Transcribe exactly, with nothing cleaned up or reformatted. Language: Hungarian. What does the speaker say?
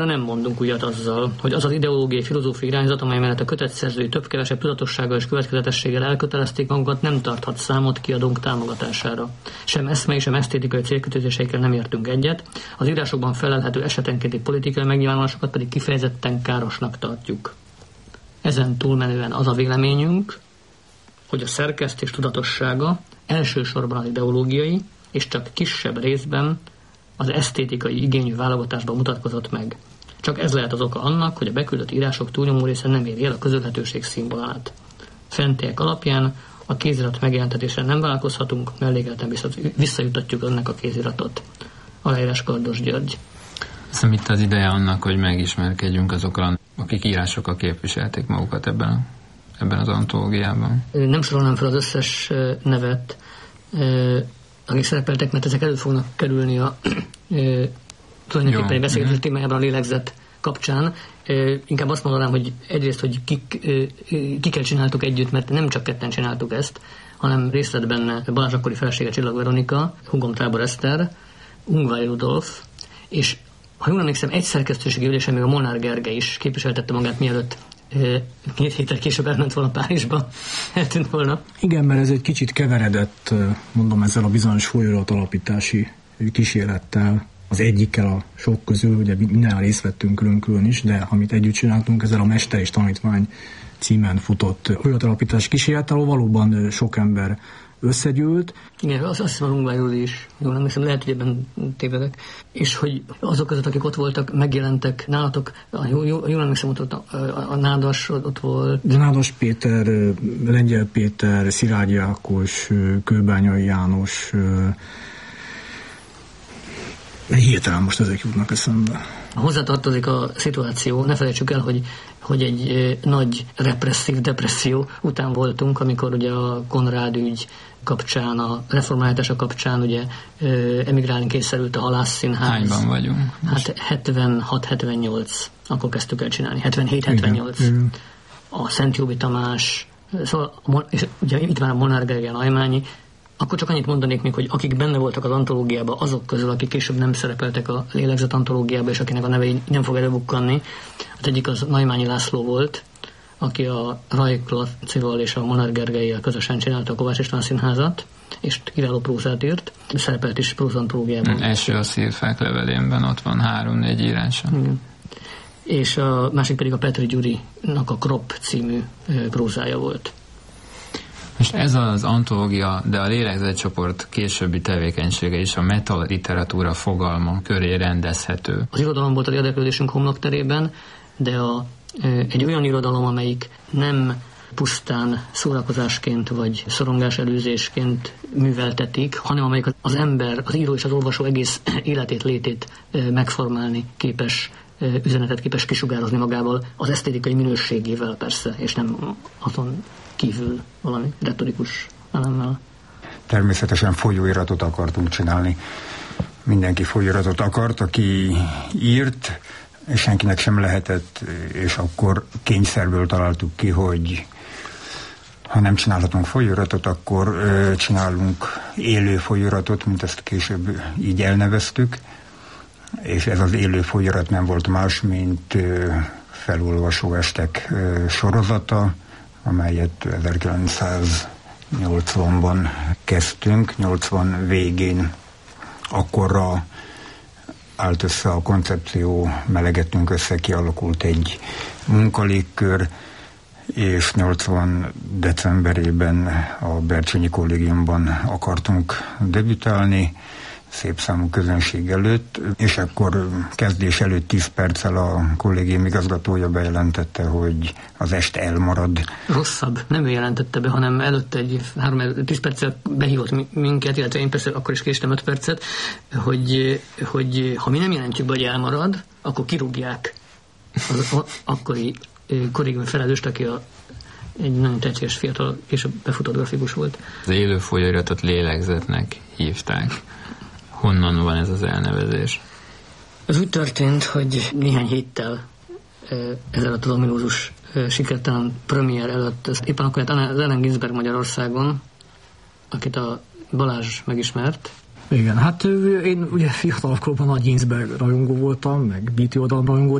Nem mondunk újat azzal, hogy az az ideológiai filozófiai irányzat, amely mellett a kötet szerzői több-kevesebb tudatossággal és következetességgel elkötelezték magukat, nem tarthat számot kiadónk támogatására. Sem eszmei, sem esztétikai célkötőzéseikkel nem értünk egyet, az írásokban felelhető esetenkénti politikai megnyilvánulásokat pedig kifejezetten károsnak tartjuk. Ezen túlmenően az a véleményünk, hogy a szerkesztés tudatossága elsősorban az ideológiai, és csak kisebb részben az esztétikai igényű válogatásban mutatkozott meg. Csak ez lehet az oka annak, hogy a beküldött írások túlnyomó része nem éri el a közölhetőség színvonalát. Fentiek alapján a kézirat megjelentetésre nem vállalkozhatunk, mellékelten visszajutatjuk önnek a kéziratot. Aláírás Kardos György. Szóval itt az ideje annak, hogy megismerkedjünk azokkal, akik írásokkal képviselték magukat ebben, a, ebben az antológiában. Nem sorolnám fel az összes nevet, akik szerepeltek, mert ezek előtt fognak kerülni a e, tulajdonképpen egy beszélgetés uh-huh. témájában a lélegzet kapcsán. E, inkább azt mondanám, hogy egyrészt, hogy kik, e, kikkel csináltuk együtt, mert nem csak ketten csináltuk ezt, hanem részt vett benne Balázs akkori felesége Csillag Veronika, húgom Trábor Eszter, Ungvári Rudolf, és ha jól emlékszem, egy szerkesztőségi ülésen még a Molnár Gergely is képviseltette magát, mielőtt két héttel később elment volna Párizsba, eltűnt volna. Igen, mert ez egy kicsit keveredett, mondom, ezzel a bizonyos folyóirat alapítási kísérlettel, az egyikkel a sok közül, ugye minden részt vettünk külön-külön is, de amit együtt csináltunk, ezzel a Mester és Tanítvány címen futott folyóirat alapítási kísérlettel, ahol valóban sok ember összegyűlt. Igen, azt, azt hiszem a Ungváról is, jól nem hiszem, lehet, hogy ebben tévedek, és hogy azok között, akik ott voltak, megjelentek nálatok, jól, jól, jól emlékszem, ott a, a, a Nádas ott volt. De Nádas Péter, Lengyel Péter, Szilágyi Ákos, Kőbányai János, hirtelen most ezek jutnak eszembe. Hozzátartozik a szituáció, ne felejtsük el, hogy, hogy egy nagy represszív depresszió után voltunk, amikor ugye a Konrád ügy kapcsán, a reformálása kapcsán ugye emigrálni kényszerült a Halászszínház. Hányban vagyunk? Hát hetvenhat hetvennyolc, akkor kezdtük el csinálni, hetvenhét hetvennyolc. A Szent Jóbi Tamás, szóval, és ugye itt már a Molnár Gergely, Ajmányi. Akkor csak annyit mondanék még, hogy akik benne voltak az antológiában, azok közül, akik később nem szerepeltek a lélegzet antológiában, és akinek a neve nem fog előbukkanni. Az egyik az Naimányi László volt, aki a Rajk Lacival és a Molnár Gergellyel közösen csinálta a Kovács István Színházat, és kiváló prózát írt. Szerepelt is prózantológiában. Első a Szírfák levelémben, ott van három-négy írása. Igen. És a másik pedig a Petri Gyurinak a Krop című prózája volt. És ez az antológia, de a lélegzetcsoport későbbi tevékenysége is a metalliteratúra fogalma köré rendezhető. Az irodalom volt az érdeklődésünk homlokterében, de a, egy olyan irodalom, amelyik nem pusztán szórakozásként vagy szorongás előzésként műveltetik, hanem amelyik az ember, az író és az olvasó egész életét, létét megformálni képes, üzenetet képes kisugározni magával, az esztétikai minőségével persze, és nem azon kívül valami retorikus elemmel. Természetesen folyóiratot akartunk csinálni. Mindenki folyóiratot akart, aki írt, és senkinek sem lehetett, és akkor kényszerből találtuk ki, hogy ha nem csinálhatunk folyóiratot, akkor ö, csinálunk élő folyóiratot, mint ezt később így elneveztük, és ez az élő folyóirat nem volt más, mint ö, felolvasó estek ö, sorozata, amelyet ezerkilencszáznyolcvanban kezdtünk, nyolcvan végén. Akkorra állt össze a koncepció, melegettünk össze, kialakult egy munkalégkör, és nyolcvan decemberében a Bercsényi Kollégiumban akartunk debütálni, szép számú közönség előtt, és akkor kezdés előtt tíz perccel a kollégium igazgatója bejelentette, hogy az est elmarad. Rosszabb, nem ő jelentette be, hanem előtte egy három tíz perccel behívott minket, illetve én persze akkor is késtem öt percet, hogy, hogy ha mi nem jelentjük be, hogy elmarad, akkor kirúgják az akkori kollégium felelőst, aki a egy nagyon tehetséges fiatal, később befutott grafikus volt. Az élő folyóiratot lélegzetnek hívták. Honnan van ez az elnevezés? Ez úgy történt, hogy néhány héttel ezelőtt az ominózus sikertelen premier előtt, ezt éppen akkor az Allen Ginsberg Magyarországon, akit a Balázs megismert, Igen, hát én ugye fiatal korban nagy Ginsberg rajongó voltam, meg bé té oldalon rajongó,